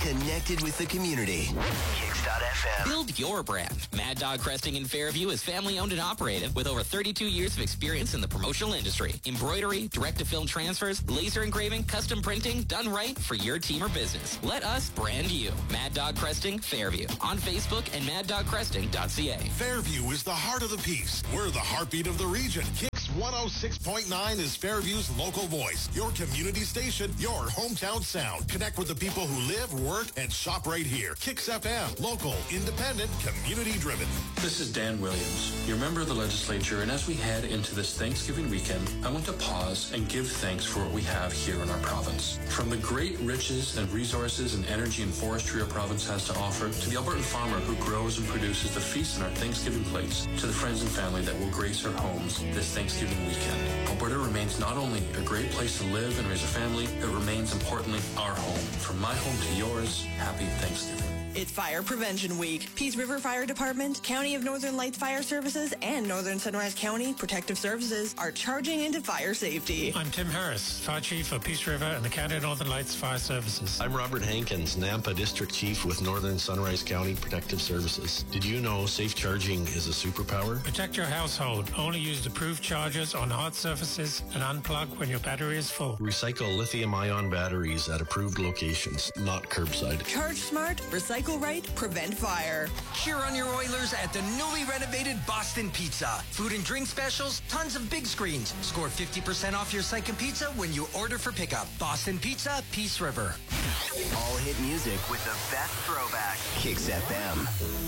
connected with the community. Kicks.fm. Build your brand. Mad Dog Cresting in Fairview is family owned and operated with over 32 years of experience in the promotional industry. Embroidery, direct-to-film transfers, laser engraving, custom printing, done right for your team or business. Let us brand you. Mad Dog Cresting Fairview on Facebook and maddogcresting.ca. Fairview is the heart of the piece. We're the heartbeat of the region. Kicks 106.9 is Fairview's local voice. Your community station, your hometown sound. Connect with the people who live, work, and shop right here. Kicks FM. Local, independent, community-driven. This is Dan Williams, your member of the legislature, and as we head into this Thanksgiving weekend, I want to pause and give thanks for what we have here in our province. From the great riches and resources and energy and forestry our province has to offer, to the Albertan farmer who grows and produces the feast in our Thanksgiving plates, to the friends and family that will grace our homes this Thanksgiving weekend. Alberta remains not only a great place to live and raise a family, it remains importantly our home. From my home to yours, happy Thanksgiving. It's Fire Prevention Week. Peace River Fire Department, County of Northern Lights Fire Services, and Northern Sunrise County Protective Services are charging into fire safety. I'm Tim Harris, Fire Chief of Peace River and the County of Northern Lights Fire Services. I'm Robert Hankins, Nampa District Chief with Northern Sunrise County Protective Services. Did you know safe charging is a superpower? Protect your household. Only use approved chargers on hard surfaces and unplug when your battery is full. Recycle lithium-ion batteries at approved locations, not curbside. Charge smart, recycle right, prevent fire. Cheer on your Oilers at the newly renovated Boston Pizza. Food and drink specials, tons of big screens. Score 50% off your second pizza when you order for pickup. Boston Pizza, Peace River. All hit music with the best throwback. Kicks FM.